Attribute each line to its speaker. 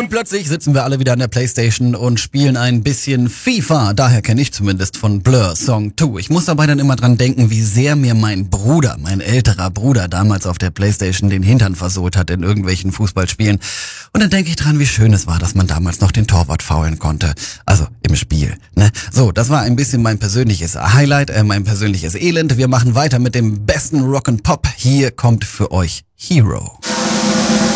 Speaker 1: Und plötzlich sitzen wir alle wieder an der Playstation und spielen ein bisschen FIFA. Daher kenne ich zumindest von Blur Song 2. Ich muss dabei dann immer dran denken, wie sehr mir mein älterer Bruder damals auf der Playstation den Hintern versohlt hat in irgendwelchen Fußballspielen. Und dann denke ich dran, wie schön es war, dass man damals noch den Torwart faulen konnte. Also im Spiel, ne? So, das war ein bisschen mein persönliches Highlight, mein persönliches Elend. Wir machen weiter mit dem besten Rock'n'Pop. Hier kommt für euch Hero.